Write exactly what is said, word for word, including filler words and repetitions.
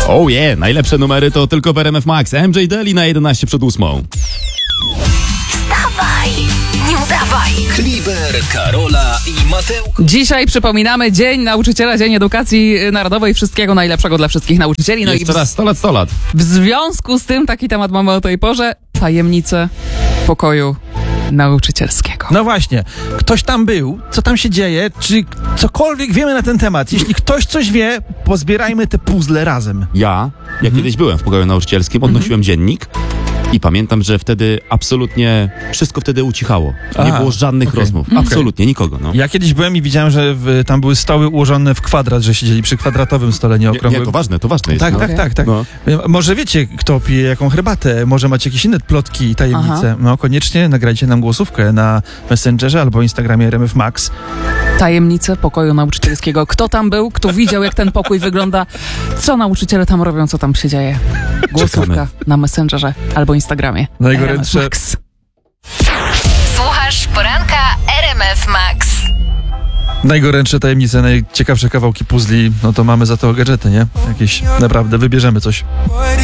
Oh yeah, najlepsze numery to tylko w R M F Max. M J Daly na jedenaście przed ósmą. Wstawaj, nie udawaj. Kliber, Karola i Mateusz. Dzisiaj przypominamy Dzień Nauczyciela, Dzień Edukacji Narodowej. Wszystkiego najlepszego dla wszystkich nauczycieli. No Jeszcze i w, raz, sto lat, sto lat. w związku z tym taki temat mamy o tej porze. Tajemnice pokoju nauczycielskiego. No właśnie, ktoś tam był, co tam się dzieje, czy cokolwiek wiemy na ten temat. Jeśli ktoś coś wie, pozbierajmy te puzzle razem. Ja, jak Mhm. kiedyś byłem w pokoju nauczycielskim, odnosiłem dziennik i pamiętam, że wtedy absolutnie wszystko wtedy ucichało. Nie Aha, było żadnych okej. rozmów. Okej. Absolutnie, nikogo. No. Ja kiedyś byłem i widziałem, że w, tam były stoły ułożone w kwadrat, że siedzieli przy kwadratowym stole, nie Nie, okrągłym. nie, to ważne, to ważne jest. Tak, no. tak, tak, tak. No. Może wiecie, kto pije jaką herbatę, może macie jakieś inne plotki i tajemnice. Aha. No koniecznie nagrajcie nam głosówkę na Messengerze albo Instagramie R M F Max. Tajemnice pokoju nauczycielskiego. Kto tam był? Kto widział, jak ten pokój wygląda? Co nauczyciele tam robią? Co tam się dzieje? Głosówka Czekamy. na Messengerze albo Instagramie. Najgorętsze- R M F Max. Słuchasz poranka R M F Max. Najgorętsze tajemnice, najciekawsze kawałki puzli, no to mamy za to gadżety, nie? Jakieś, naprawdę, wybierzemy coś.